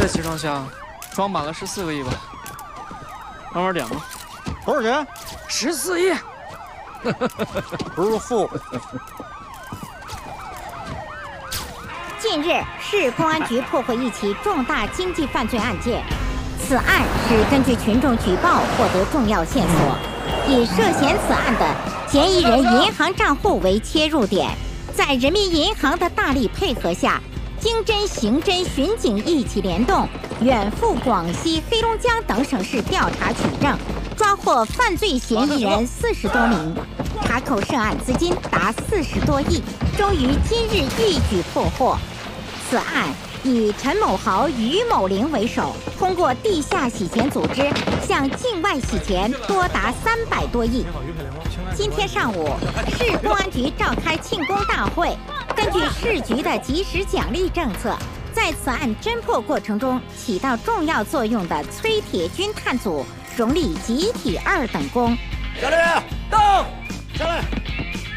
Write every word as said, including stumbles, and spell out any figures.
在集装箱装满了十四个亿吧，慢慢点吧。 多少钱？ 十四亿。 不是付。 近日，市公安局破获一起重大经济犯罪案件。此案是根据群众举报获得重要线索，以涉嫌此案的嫌疑人银行账户为切入点，在人民银行的大力配合下，经侦、刑侦、巡警一起联动，远赴广西、黑龙江等省市调查取证，抓获犯罪嫌疑人四十多名，查扣涉案资金达四十多亿，终于今日一举破获。此案以陈某豪、于某玲为首，通过地下洗钱组织向境外洗钱多达三百多亿。今天上午，市公安局召开庆功大会，根据市局的及时奖励政策，在此案侦破过程中起到重要作用的崔铁军探组荣立集体二等功。 下来，到，下来。